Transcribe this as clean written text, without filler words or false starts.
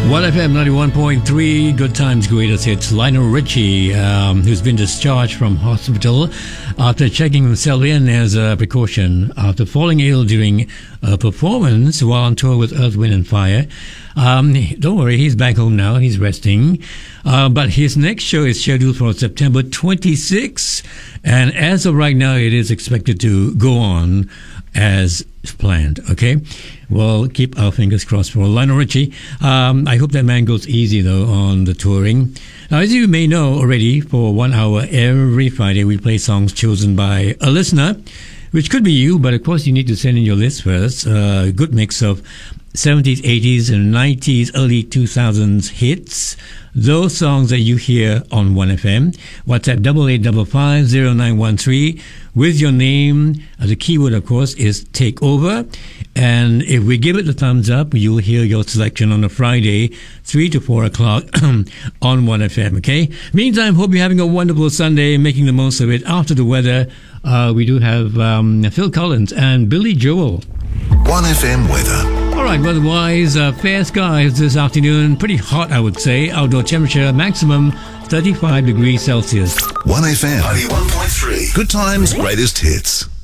1FM 91.3, Good Times, Greatest Hits. Lionel Richie, who's been discharged from hospital after checking himself in as a precaution after falling ill during a performance while on tour with Earth, Wind and Fire. Don't worry, he's back home now. He's resting. But his next show is scheduled for September 26th. And as of right now, it is expected to go on as planned. Okay, well, keep our fingers crossed for Lionel Richie. I hope that man goes easy though on the touring. Now, as you may know already, for 1 hour every Friday we play songs chosen by a listener, which could be you, but of course you need to send in your list first. A good mix of 70s, 80s and 90s, early 2000s hits. Those songs that you hear on 1FM. WhatsApp 88550913 with your name. The keyword, of course, is Takeover. And if we give it a thumbs up, you'll hear your selection on a Friday, 3 to 4 o'clock on 1FM, okay? Meantime, hope you're having a wonderful Sunday, making the most of it. After the weather, we do have Phil Collins and Billy Joel. 1FM weather. All right, weather-wise, fair skies this afternoon. Pretty hot, I would say. Outdoor temperature maximum 35 degrees Celsius. 1FM 91.3. Good times, greatest hits.